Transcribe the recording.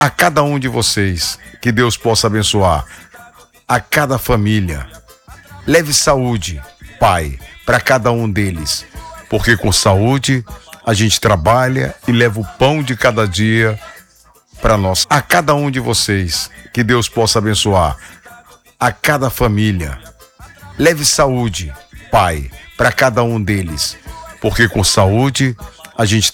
A cada um de vocês, que Deus possa abençoar. A cada família. Leve saúde, Pai, para cada um deles. Porque com saúde a gente trabalha e leva o pão de cada dia para nós. A cada um de vocês, que Deus possa abençoar. A cada família. Leve saúde, Pai, para cada um deles. Porque com saúde a gente